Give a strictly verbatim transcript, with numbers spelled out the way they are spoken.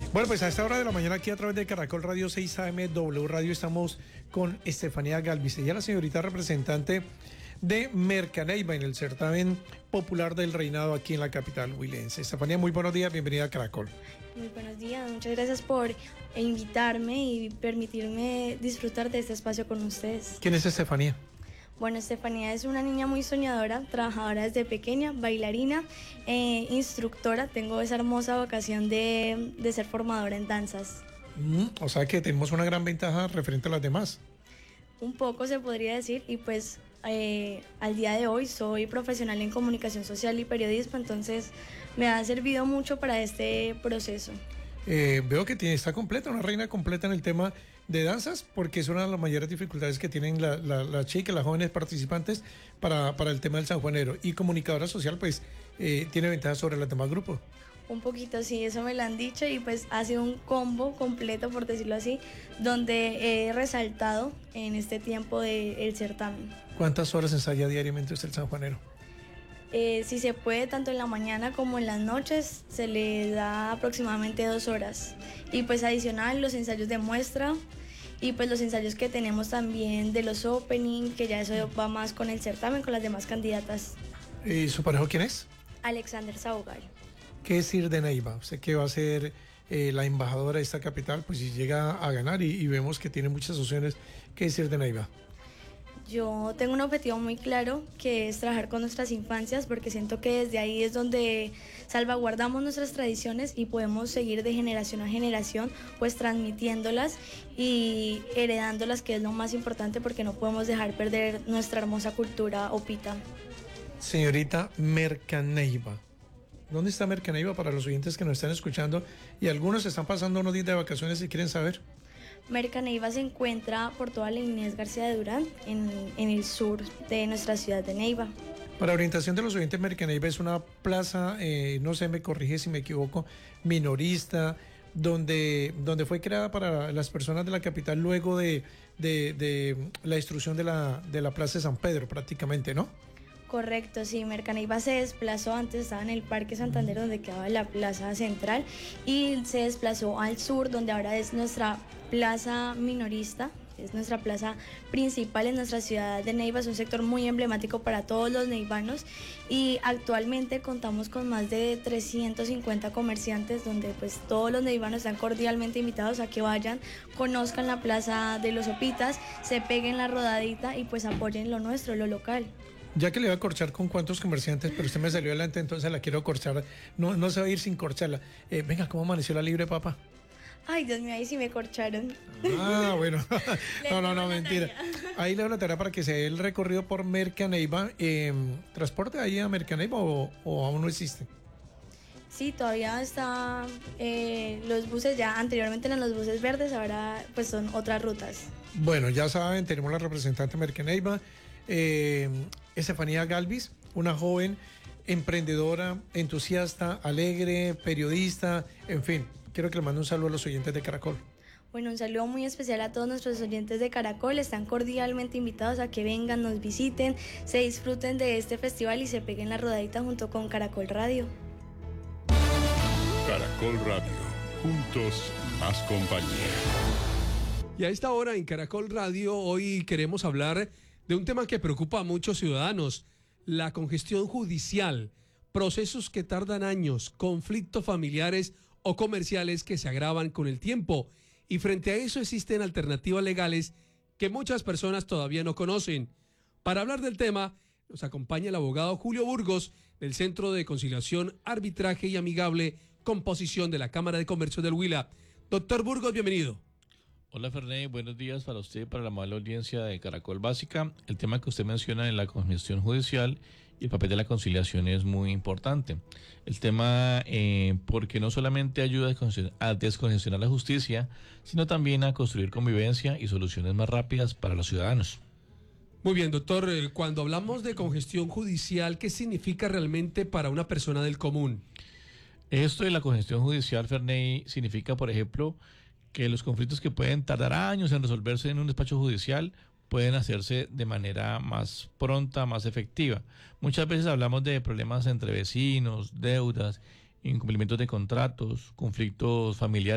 Bueno, pues a esta hora de la mañana aquí a través de Caracol Radio seis A M W Radio estamos con Estefanía Galvis. Ella es la señorita representante de Mercaneiva en el certamen popular del reinado aquí en la capital huilense. Estefanía, muy buenos días, bienvenida a Caracol. Muy buenos días, muchas gracias por invitarme y permitirme disfrutar de este espacio con ustedes. ¿Quién es Estefanía? Bueno, Estefanía es una niña muy soñadora, trabajadora desde pequeña, bailarina, eh, instructora. Tengo esa hermosa vocación de, de ser formadora en danzas. Mm, o sea que tenemos una gran ventaja referente a las demás. Un poco se podría decir, y pues eh, al día de hoy soy profesional en comunicación social y periodismo, entonces me ha servido mucho para este proceso. Eh, veo que tiene, está completa, una reina completa en el tema de danzas, porque es una de las mayores dificultades que tienen las la, la chicas, las jóvenes participantes para, para el tema del sanjuanero. Y comunicadora social, pues, eh, tiene ventajas sobre los demás grupos. Un poquito, sí, eso me lo han dicho, y pues ha sido un combo completo, por decirlo así, donde he resaltado en este tiempo del certamen. ¿Cuántas horas ensaya diariamente usted el sanjuanero? Eh, si se puede, tanto en la mañana como en las noches, se le da aproximadamente dos horas. Y pues adicional los ensayos de muestra y pues los ensayos que tenemos también de los opening, que ya eso va más con el certamen, con las demás candidatas. ¿Y su pareja quién es? Alexander Sabogal. ¿Qué es ir de Neiva? Usted que va a ser eh, la embajadora de esta capital, pues si llega a ganar y, y vemos que tiene muchas opciones, ¿qué es ir de Neiva? Yo tengo un objetivo muy claro, que es trabajar con nuestras infancias, porque siento que desde ahí es donde salvaguardamos nuestras tradiciones y podemos seguir de generación a generación, pues transmitiéndolas y heredándolas, que es lo más importante, porque no podemos dejar perder nuestra hermosa cultura opita. Señorita Mercaneiva, ¿dónde está Mercaneiva para los oyentes que nos están escuchando y algunos están pasando unos días de vacaciones y quieren saber? Mercaneiva se encuentra por toda la Inés García de Durán, en, en el sur de nuestra ciudad de Neiva. Para orientación de los oyentes, Mercaneiva es una plaza, eh, no sé, me corrige si me equivoco, minorista, donde, donde fue creada para las personas de la capital luego de, de, de la destrucción de la, de la Plaza de San Pedro, prácticamente, ¿no? Correcto, sí, Mercaneiva se desplazó, antes estaba en el Parque Santander, donde quedaba la plaza central, y se desplazó al sur, donde ahora es nuestra plaza minorista, es nuestra plaza principal en nuestra ciudad de Neiva. Es un sector muy emblemático para todos los neivanos, y actualmente contamos con más de trescientos cincuenta comerciantes, donde pues todos los neivanos están cordialmente invitados a que vayan, conozcan la plaza de los Opitas, se peguen la rodadita y pues apoyen lo nuestro, lo local. Ya que le iba a corchar con cuántos comerciantes, pero usted me salió adelante, entonces la quiero corchar. No, no se va a ir sin corcharla. Eh, venga, ¿cómo amaneció la libre papa? Ay, Dios mío, ahí sí me corcharon. Ah, bueno. No, no, no, mentira. Ahí le doy la tarea para que se dé el recorrido por Mercaneiva. Eh, ¿Transporte ahí a Mercaneiva o, o aún no existe? Sí, todavía está, eh, los buses ya, anteriormente eran los buses verdes, ahora pues son otras rutas. Bueno, ya saben, tenemos la representante de Mercaneiva, eh, Estefanía Galvis, una joven emprendedora, entusiasta, alegre, periodista, en fin. Quiero que le mande un saludo a los oyentes de Caracol. Bueno, un saludo muy especial a todos nuestros oyentes de Caracol. Están cordialmente invitados a que vengan, nos visiten, se disfruten de este festival y se peguen la rodadita junto con Caracol Radio. Caracol Radio, juntos más compañía. Y a esta hora en Caracol Radio hoy queremos hablar de un tema que preocupa a muchos ciudadanos: la congestión judicial, procesos que tardan años, conflictos familiares o comerciales que se agravan con el tiempo. Y frente a eso existen alternativas legales que muchas personas todavía no conocen. Para hablar del tema nos acompaña el abogado Julio Burgos del Centro de Conciliación, Arbitraje y Amigable Composición de la Cámara de Comercio del Huila. Doctor Burgos, bienvenido. Hola Ferney, buenos días para usted y para la amable audiencia de Caracol Básica. El tema que usted menciona en la congestión judicial y el papel de la conciliación es muy importante. El tema eh, porque no solamente ayuda a descongestionar la justicia, sino también a construir convivencia y soluciones más rápidas para los ciudadanos. Muy bien, doctor, cuando hablamos de congestión judicial, ¿qué significa realmente para una persona del común? Esto de la congestión judicial, Ferney, significa, por ejemplo, que los conflictos que pueden tardar años en resolverse en un despacho judicial pueden hacerse de manera más pronta, más efectiva. Muchas veces hablamos de problemas entre vecinos, deudas, incumplimientos de contratos, conflictos familiares.